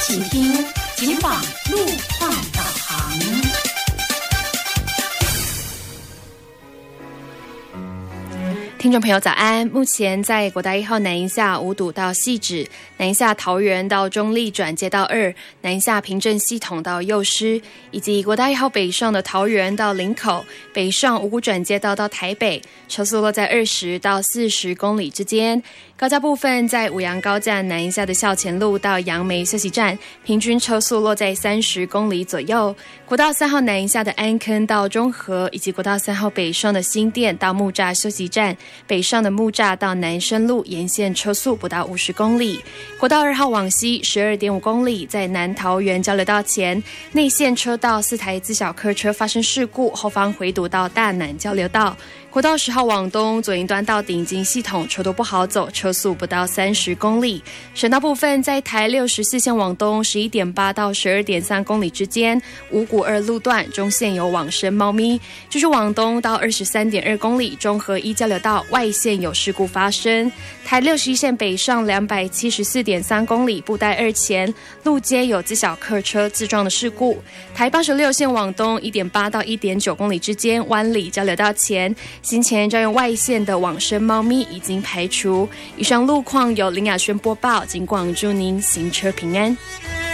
请听警网路况导航。 听众朋友早安，目前在国道1号南营下五堵到汐止，南营下桃园到中立转接到2，南营下平镇系统到幼师，以及国道1号北上的桃园到林口，北上五股转接道到台北，车速落在20到40公里之间。高架部分在五杨高架南营下的校前路到杨梅休息站，平均车速落在30公里左右。国道3号南营下的安坑到中和，以及国道3号北上的新店到木栅休息站，北上的木栅到南深路沿线车速不到50公里。国道2号往西 12.5 公里，在南桃园交流道前内线车道4台自小客车发生事故，后方回堵到大南交流道。国道10号往东左营端到顶金系统车都不好走，车速不到30公里。省道部分在台64线往东 11.8 到 12.3 公里之间，五股2路段中线有往生猫咪，就是往东到 23.2 公里，中和1交流道外线有事故发生。台61线北上 274.3 公里，布袋2前路街有自小客车自撞的事故。台86线往东 1.8 到 1.9 公里之间，湾里交流道前先前占用外线的往生猫咪已经排除。以上路况由林雅轩播报，警广祝您行车平安。